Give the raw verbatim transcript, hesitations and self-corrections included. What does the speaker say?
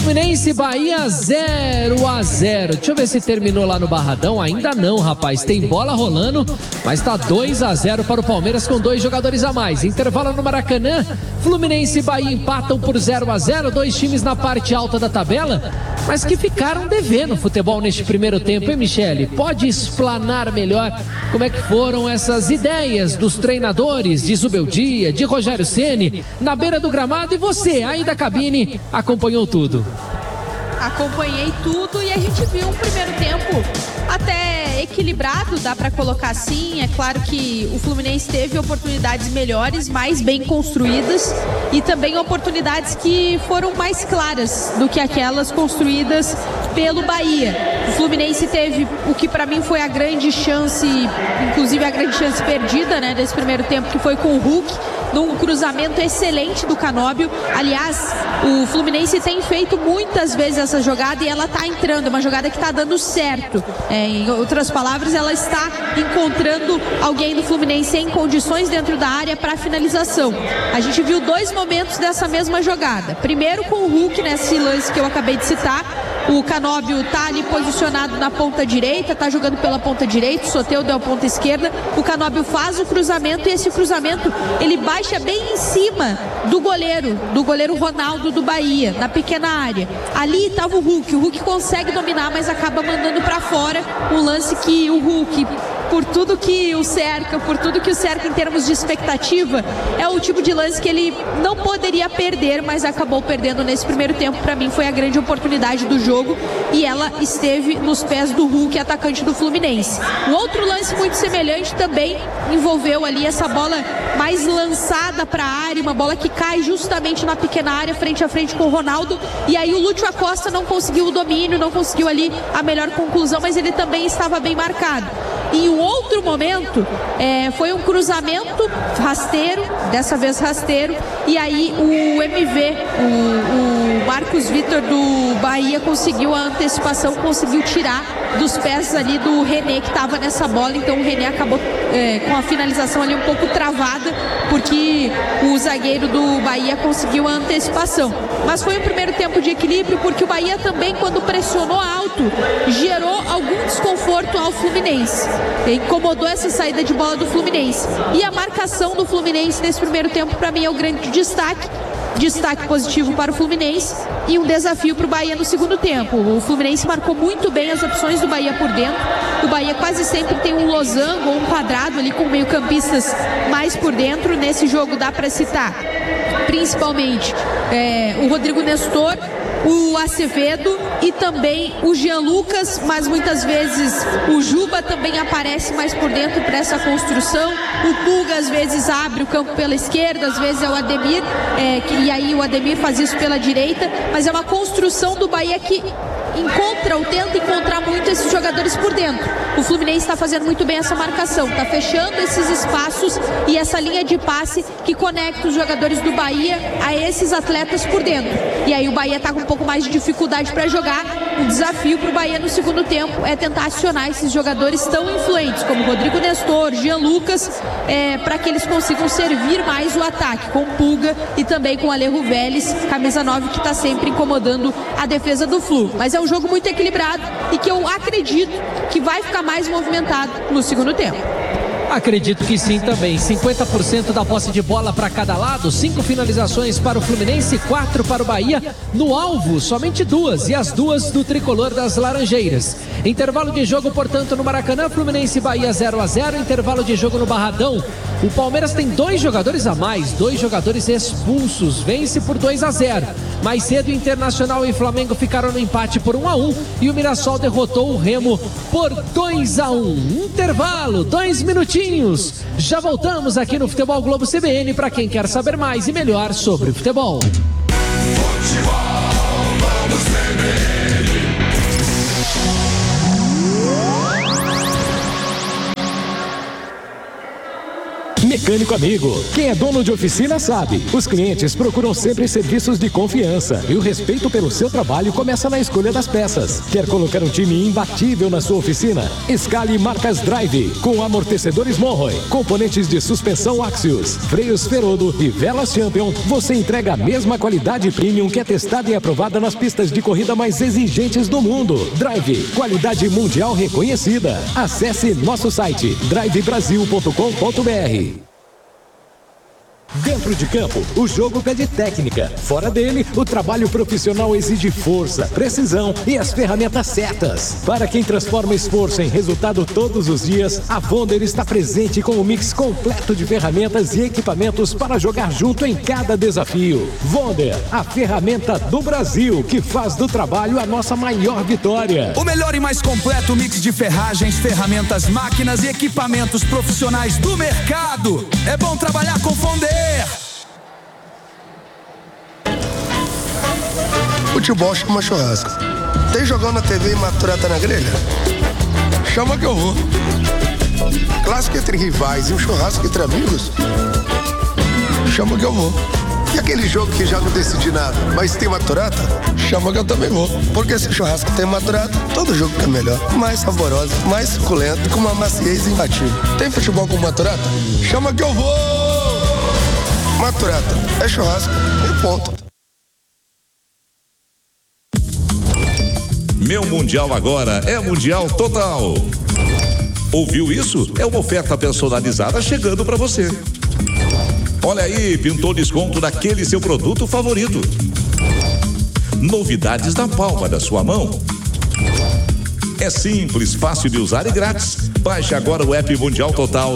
Fluminense e Bahia zero a zero. Deixa eu ver se terminou lá no Barradão. Ainda não, rapaz. Tem bola rolando, mas tá dois a zero para o Palmeiras com dois jogadores a mais. Intervalo no Maracanã. Fluminense e Bahia empatam por zero a zero. Dois times na parte alta da tabela, mas que ficaram devendo futebol neste primeiro tempo, hein, Michele? Pode explanar melhor como é que foram essas ideias dos treinadores de Zubeldia, de Rogério Ceni, na beira do gramado, e você, aí da cabine, acompanhou tudo? Acompanhei tudo e a gente viu um primeiro tempo até equilibrado, dá pra colocar assim. É claro que o Fluminense teve oportunidades melhores, mais bem construídas, e também oportunidades que foram mais claras do que aquelas construídas pelo Bahia. O Fluminense teve o que pra mim foi a grande chance, inclusive a grande chance perdida, né, desse primeiro tempo, que foi com o Hulk, num cruzamento excelente do Canóbio. Aliás, o Fluminense tem feito muitas vezes essa jogada e ela tá entrando, é uma jogada que tá dando certo. É, em outras palavras, ela está encontrando alguém do Fluminense em condições dentro da área para finalização. A gente viu dois momentos dessa mesma jogada. Primeiro com o Hulk, nesse lance que eu acabei de citar. O Canóbio tá ali posicionado na ponta direita, tá jogando pela ponta direita, o Soteldo deu a ponta esquerda. O Canóbio faz o cruzamento e esse cruzamento ele baixa bem em cima do goleiro, do goleiro Ronaldo do Bahia, na pequena área. Ali tava o Hulk, o Hulk consegue dominar, mas acaba mandando para fora. Um lance que o Hulk, por tudo que o cerca, por tudo que o cerca em termos de expectativa, é o tipo de lance que ele não poderia perder, mas acabou perdendo nesse primeiro tempo. Para mim foi a grande oportunidade do jogo e ela esteve nos pés do Hulk, atacante do Fluminense. Um outro lance muito semelhante também envolveu ali essa bola mais lançada para a área, uma bola que cai justamente na pequena área, frente a frente com o Ronaldo, e aí o Lúcio Acosta não conseguiu o domínio, não conseguiu ali a melhor conclusão, mas ele também estava bem marcado. Em um outro momento, é, foi um cruzamento rasteiro, dessa vez rasteiro, e aí o M V, o, o Marcos Vitor do Bahia conseguiu a antecipação, conseguiu tirar dos pés ali do René, que estava nessa bola. Então o René acabou é, com a finalização ali um pouco travada, porque o zagueiro do Bahia conseguiu a antecipação. Mas foi um primeiro tempo de equilíbrio, porque o Bahia também, quando pressionou alto, gerou algum desconforto ao Fluminense. Incomodou essa saída de bola do Fluminense. E a marcação do Fluminense nesse primeiro tempo, para mim, é o grande destaque. Destaque positivo para o Fluminense e um desafio para o Bahia no segundo tempo. O Fluminense marcou muito bem as opções do Bahia por dentro. O Bahia quase sempre tem um losango ou um quadrado ali com meio-campistas mais por dentro. Nesse jogo dá para citar principalmente é, o Rodrigo Nestor, o Acevedo e também o Jean Lucas, mas muitas vezes o Juba também aparece mais por dentro para essa construção. O Pulga às vezes abre o campo pela esquerda, às vezes é o Ademir, é, que, e aí o Ademir faz isso pela direita, mas é uma construção do Bahia que encontra ou tenta encontrar muito esses jogadores por dentro. O Fluminense está fazendo muito bem essa marcação, está fechando esses espaços e essa linha de passe que conecta os jogadores do Bahia a esses atletas por dentro. E aí o Bahia está com um pouco mais de dificuldade para jogar. O desafio para o Bahia no segundo tempo é tentar acionar esses jogadores tão influentes como Rodrigo Nestor, Jean Lucas, é, para que eles consigam servir mais o ataque com Pulga e também com Alejo Vélez, camisa nove, que está sempre incomodando a defesa do Flu. Mas é um jogo muito equilibrado e que eu acredito que vai ficar mais movimentado no segundo tempo. Acredito que sim também. cinquenta por cento da posse de bola para cada lado, cinco finalizações para o Fluminense, quatro para o Bahia. No alvo, somente duas, e as duas do tricolor das Laranjeiras. Intervalo de jogo, portanto, no Maracanã, Fluminense e Bahia zero a zero. Intervalo de jogo no Barradão. O Palmeiras tem dois jogadores a mais, dois jogadores expulsos, vence por dois a zero. Mais cedo, Internacional e Flamengo ficaram no empate por um a um e o Mirassol derrotou o Remo por dois a um. Intervalo, dois minutinhos. Já voltamos aqui no Futebol Globo C B N para quem quer saber mais e melhor sobre o futebol. Futebol Globo C B N. Mecânico Amigo. Quem é dono de oficina sabe. Os clientes procuram sempre serviços de confiança e o respeito pelo seu trabalho começa na escolha das peças. Quer colocar um time imbatível na sua oficina? Escale marcas Drive, com amortecedores Monroe, componentes de suspensão Axios, freios Ferodo e velas Champion. Você entrega a mesma qualidade premium que é testada e aprovada nas pistas de corrida mais exigentes do mundo. Drive, qualidade mundial reconhecida. Acesse nosso site drive brasil ponto com ponto br. Dentro de campo, o jogo pede técnica. Fora dele, o trabalho profissional exige força, precisão e as ferramentas certas. Para quem transforma esforço em resultado todos os dias, a Vonder está presente com um mix completo de ferramentas e equipamentos para jogar junto em cada desafio. Vonder, a ferramenta do Brasil que faz do trabalho a nossa maior vitória. O melhor e mais completo mix de ferragens, ferramentas, máquinas e equipamentos profissionais do mercado. É bom trabalhar com Vonder. Futebol chama churrasco. Tem jogão na T V e maturata na grelha? Chama que eu vou. Clássico entre rivais e um churrasco entre amigos? Chama que eu vou. E aquele jogo que já não decidi nada, mas tem maturata? Chama que eu também vou. Porque se o churrasco tem maturata, todo jogo fica melhor. Mais saboroso, mais suculento, com uma maciez imbatível. Tem futebol com maturata? Chama que eu vou! Maturata, é churrasco e ponto. Meu Mundial agora é Mundial Total. Ouviu isso? É uma oferta personalizada chegando para você. Olha aí, pintou desconto daquele seu produto favorito. Novidades na palma da sua mão. É simples, fácil de usar e grátis. Baixe agora o app Mundial Total